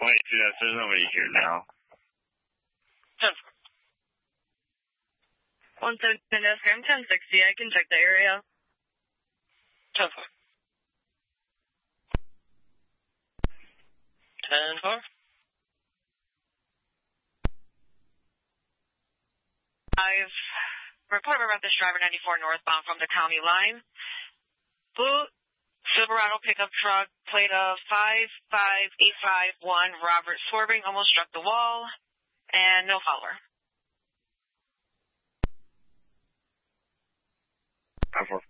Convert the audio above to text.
Wait, there's nobody here now. 117 Instagram 1060. I can check the area. 10-4. 10-4. I've reported about this driver 94 northbound from the county line. Blue Silverado pickup truck, plate of 55851, Robert swerving, almost struck the wall, and no follower. 10-4.